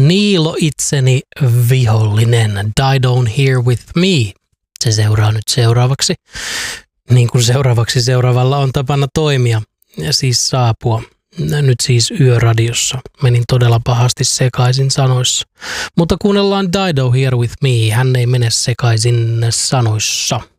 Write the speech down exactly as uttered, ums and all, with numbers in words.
Niilo itseni vihollinen, Die Down Here With Me. Se seuraa nyt seuraavaksi, niin kuin seuraavaksi seuraavalla on tapana toimia ja siis saapua. Nyt siis Yöradiossa. Menin todella pahasti sekaisin sanoissa. Mutta kuunnellaan Die Down Here With Me. Hän ei mene sekaisin sanoissa.